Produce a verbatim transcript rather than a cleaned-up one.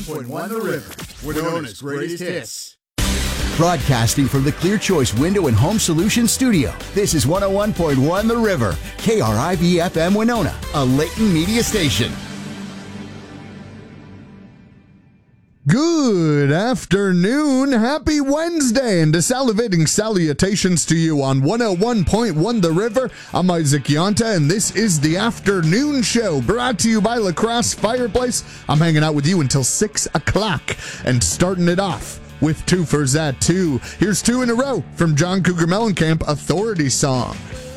point one The River, Winona's greatest hits. Broadcasting from the Clear Choice Window and Home Solutions Studio, this is one oh one point one The River, K R I V F M Winona, a Layton media station. Good afternoon, happy Wednesday, and a salivating salutations to you on one oh one point one The River. I'm Isaac Yonta, and this is the afternoon show brought to you by La Crosse Fireplace. I'm hanging out with you until six o'clock and starting it off with two for that two. Here's two in a row from John Cougar Mellencamp, Authority Song.